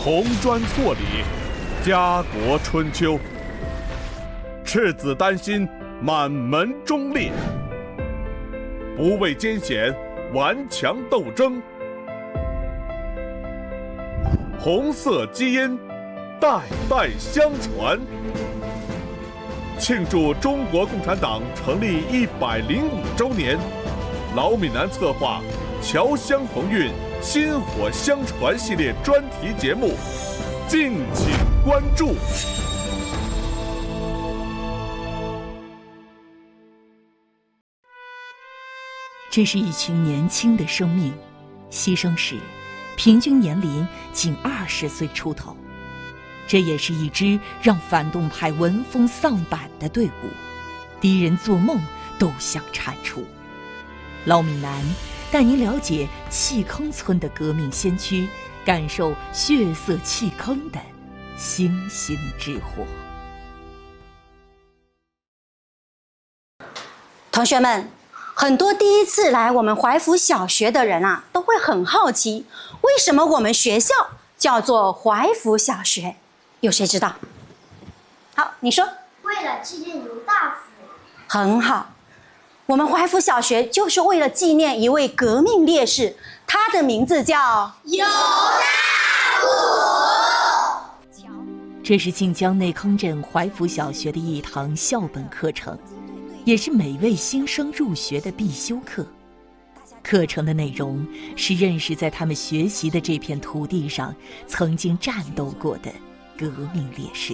红砖错里，家国春秋。赤子丹心，满门忠烈。不畏艰险，顽强斗争。红色基因，代代相传。庆祝中国共产党成立105周年，老闽南策划《侨乡鸿运，薪火相传》系列专题节目，敬请关注。 这是一群年轻的生命，牺牲时平均年龄仅20岁出头。这也是一支让反动派闻风丧胆的队伍，敌人做梦都想铲除。老闽南带您了解弃坑村的革命先驱，感受血色弃坑的星星之火。 同学们，很多第一次来我们怀福小学的人啊，都会很好奇，为什么我们学校叫做怀福小学？有谁知道？好，你说。 为了纪念尤大福。 很好，我们怀福小学就是为了纪念一位革命烈士，他的名字叫尤大福。 这是晋江内坑镇怀福小学的一堂校本课程，也是每位新生入学的必修课。课程的内容是认识在他们学习的这片土地上曾经战斗过的革命烈士。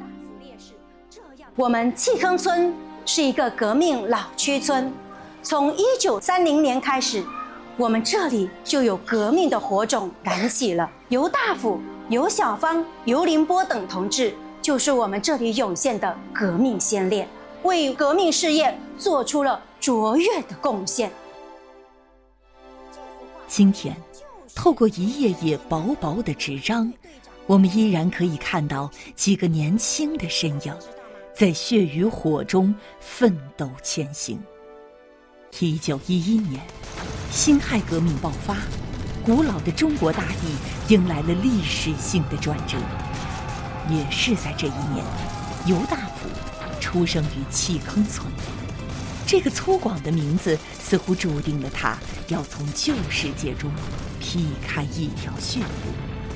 我们弃坑村是一个革命老区村，从1930年开始，我们这里就有革命的火种燃起了。尤大福、尤小芳、尤凌波等同志就是我们这里涌现的革命先烈，为革命事业做出了卓越的贡献。 今天，透过一页页薄薄的纸张，我们依然可以看到几个年轻的身影，在血与火中奋斗前行。1911年，辛亥革命爆发，古老的中国大地迎来了历史性的转折。也是在这一年，尤大福出生于弃坑村。这个粗犷的名字似乎注定了他要从旧世界中劈开一条血路。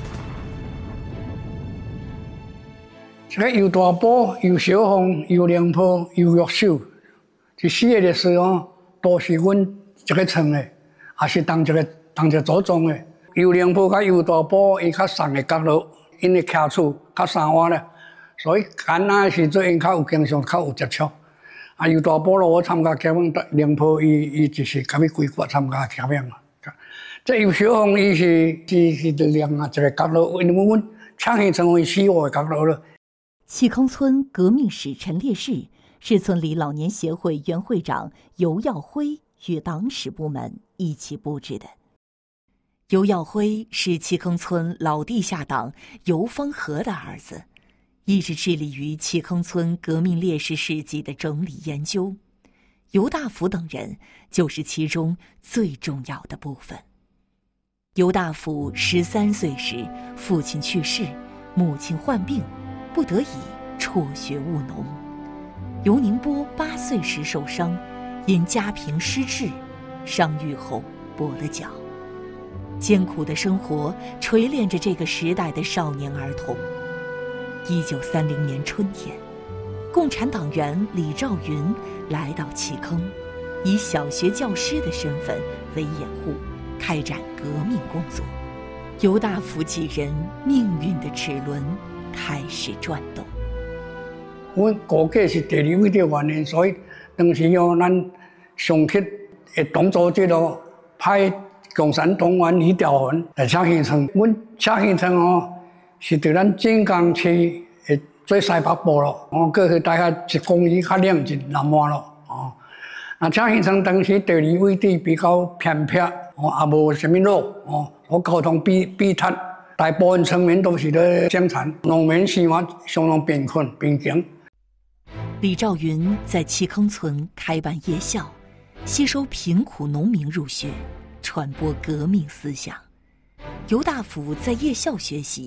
这个尤大宝、尤小凤、尤凌波、尤玉秀，这4个烈士哦，都是阮这个村的，也是当这个祖宗的。尤凌波甲尤大宝，伊较送的角落，因的徛厝较山洼咧，所以干那时阵因较有经常较有接触。啊，尤大宝咯，我参加革命，凌波伊就是甲伊归国参加革命嘛。这尤小凤伊是另外一个角落，因为阮抢戏成为死我的角落了。 弃坑村革命使陈烈士是村里老年协会原会长尤耀辉与党史部门一起布置的。尤耀辉是弃坑村老地下党尤方和的儿子，一直致力于弃坑村革命烈士事迹的整理研究。尤大福等人就是其中最重要的部分。尤大福13岁时，父亲去世，母亲患病，不得已辍学务农。尤宁波8岁时受伤，因家贫失智，伤愈后跛了脚。艰苦的生活锤炼着这个时代的少年儿童。1930年春天，共产党员李兆云来到弃坑，以小学教师的身份为掩护，开展革命工作。尤大福几人命运的齿轮开始转动。 阮国家是第2位的原因，所以当时咱上级的党组织派共产党员李兆云来车县村。阮车县村是伫咱晋江市的最西北部咯，过去大概1公里较两进南湾咯。那车县村当时第2位置比较偏僻，也无什么路，交通闭塞。大部分村民都是在生产，农民生活相当贫困贫穷。 李兆云在弃坑村开办夜校，吸收贫苦农民入学，传播革命思想。尤大福在夜校学习，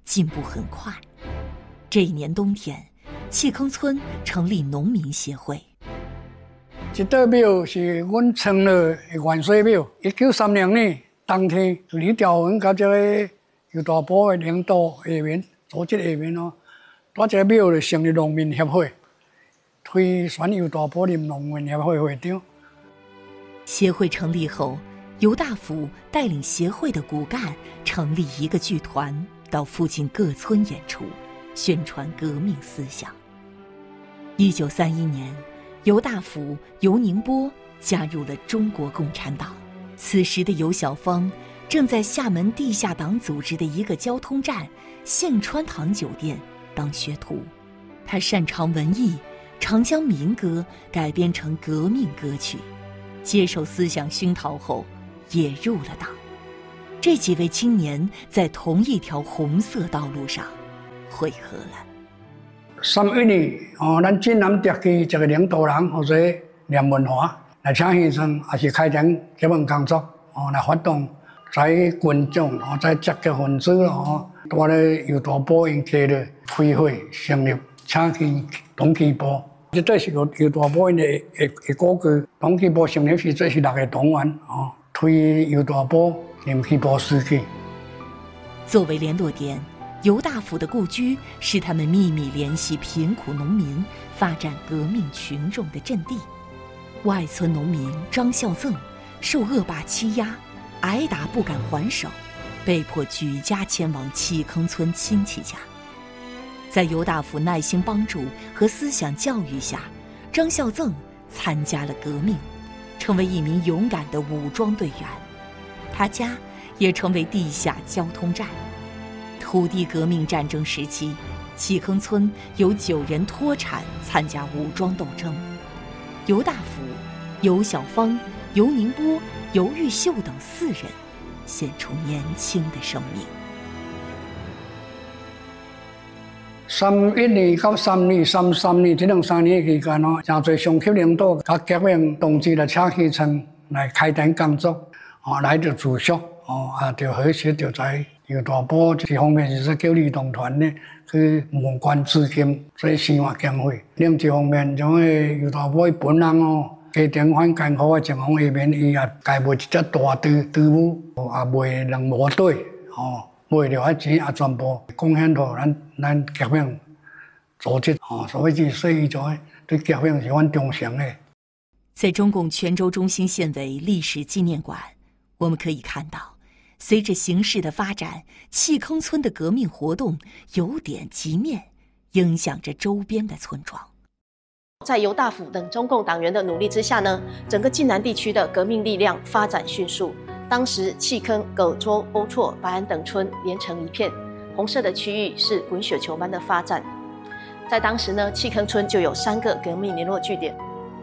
进步很快。这一年冬天，弃坑村成立农民协会。 这道庙是阮村的元帅庙。1930年冬天，李兆文甲这个犹大埔的领导下面组织下面哦，在这个庙就成立农民协会，推选犹大埔林农民协会会长。 协会成立后，尤大福带领协会的骨干成立一个剧团，到附近各村演出，宣传革命思想。1931年，尤大福、尤宁波加入了中国共产党。此时的尤小芳正在厦门地下党组织的一个交通站杏川堂酒店当学徒。他擅长文艺，常将民歌改编成革命歌曲。接受思想熏陶后，也入了党。这几位青年在同一条红色道路上汇合了。 31年，咱晋南地区一个领导人或者梁文华来请先生，也是开展革命工作，来发动在群众、在积极分子在咧犹大埔因家咧开会成立请去党纪部。这都是犹大埔因的古句。党纪部成立时，这是6个党员推犹大埔林纪部书记。 作为联络点，尤大福的故居是他们秘密联系贫苦农民、发展革命群众的阵地。外村农民张孝赠受恶霸欺压，挨打不敢还手，被迫举家前往弃坑村亲戚家。在尤大福耐心帮助和思想教育下，张孝赠参加了革命，成为一名勇敢的武装队员。他家也成为地下交通站。土地革命战争时期，弃坑村有9人脱产参加武装斗争。尤大福、尤小芳、尤宁波、尤玉秀等4人献出年轻的生命。 31年到33年这两3年期间真多上级领导甲革命同志来请去村来开展工作，来就住宿，就和谐就在犹大埔这方面就是叫律动团呢去募捐资金，做生活经费。另一方面，像犹大埔本人家庭环艰苦的情况下面，伊也家买一只大队伍，也买2模队，买了迄钱也全部贡献到咱革命组织，所以这说伊就对革命是阮忠诚的。 在中共泉州中心县委历史纪念馆，我们可以看到，随着形势的发展，弃坑村的革命活动由点及面，影响着周边的村庄。 在尤大福等中共党员的努力之下呢，整个晋南地区的革命力量发展迅速。当时弃坑、葛洲、欧措、白安等村连成一片，红色的区域是滚雪球般的发展。在当时呢，弃坑村就有3个革命联络据点。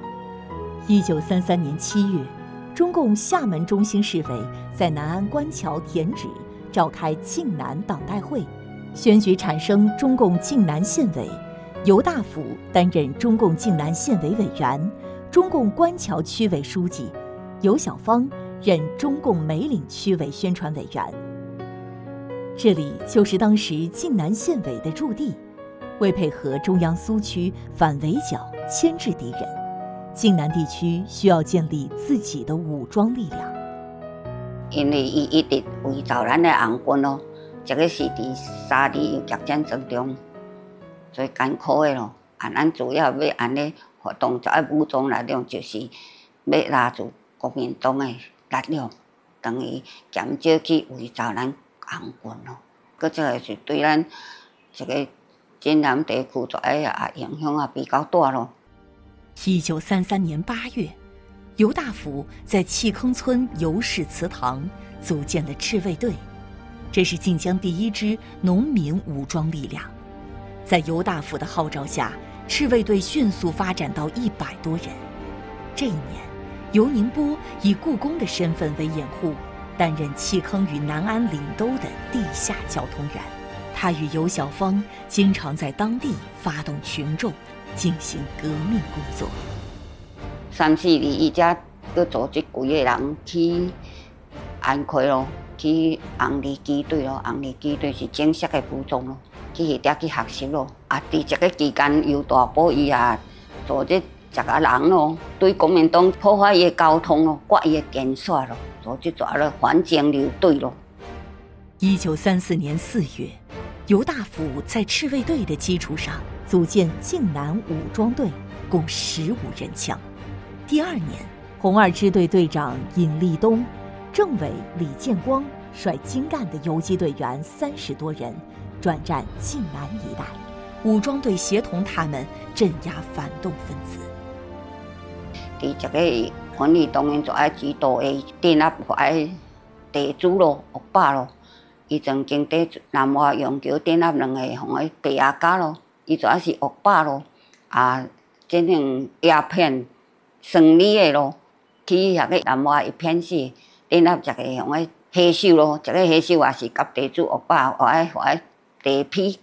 1933年7月，中共厦门中心市委在南安官桥填址召开晋南党代会，选举产生中共晋南县委，尤大福担任中共晋南县委委员，中共官桥区委书记，尤小芳任中共梅岭区委宣传委员。这里就是当时晋南县委的驻地。为配合中央苏区反围剿、牵制敌人，晋南地区需要建立自己的武装力量。 因为伊一直围剿咱的红军这个是伫沙地决战当中最艰苦的咯。咱主要要安尼活动，就要武装力量，就是要拉住国民党的力量，等于减少去围剿咱红军咯。佮这个是对咱这个晋南地区就影响比较大咯。 1933年8月，尤大福在弃坑村尤氏祠堂组建了赤卫队，这是晋江第1支农民武装力量。在尤大福的号召下，赤卫队迅速发展到100多人。这一年，尤宁波以故宫的身份为掩护，担任弃坑与南安岭兜的地下交通员。他与尤小芳经常在当地发动群众，进行革命工作。 3、4年，伊才佮组织几个人去安溪咯， 去红二机队咯，红二机队是正式的武装咯，去迄遐去学习咯。啊，伫这个期间，尤大宝伊也做这个人咯，对国民党破坏伊的交通咯，刮伊的检线咯，做这抓了反警流队咯。 1934年4月，尤大辅在赤卫队的基础上组建靖南武装队，共15人枪。第2年，红二支队队长尹立东、政委李建光率精干的游击队员30多人，转战靖南一带，武装队协同他们镇压反动分子。 伫这个反对当然就爱指导的镇压的地主咯、恶霸咯，伊曾经在南华永桥镇压2个红的地下家咯，伊就爱是恶霸咯，啊，这种鸦片、生理的咯，去遐个南华一片市镇压一个红的黑手咯，一个黑手也是甲地主恶霸，互爱地皮